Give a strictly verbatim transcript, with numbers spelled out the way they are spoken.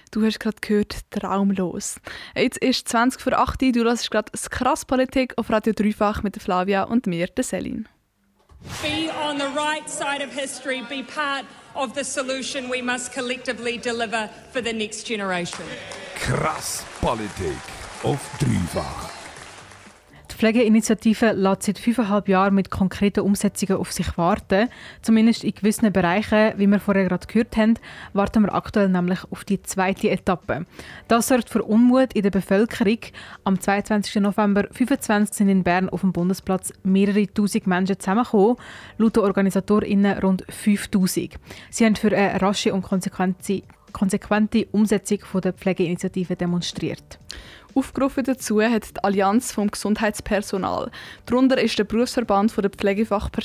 Du hast gerade gehört, traumlos. Jetzt ist zwanzig vor acht, du hörst gerade das «Krass Politik» auf Radio Dreifach mit der Flavia und mir, der Celine. Be on the right side of history, be part of the solution we must collectively deliver for the next generation. Krass Politik auf Dreifach. Die Pflegeinitiative lässt seit fünfeinhalb Jahren mit konkreten Umsetzungen auf sich warten. Zumindest in gewissen Bereichen, wie wir vorher gerade gehört haben, warten wir aktuell nämlich auf die zweite Etappe. Das sorgt für Unmut in der Bevölkerung. Am zweiundzwanzigsten November fünfundzwanzig sind in Bern auf dem Bundesplatz mehrere tausend Menschen zusammengekommen, laut den OrganisatorInnen rund fünftausend. Sie haben für eine rasche und konsequente, konsequente Umsetzung der Pflegeinitiative demonstriert. Aufgerufen dazu hat die Allianz vom Gesundheitspersonal. Darunter ist der Berufsverband der Pflegefachper-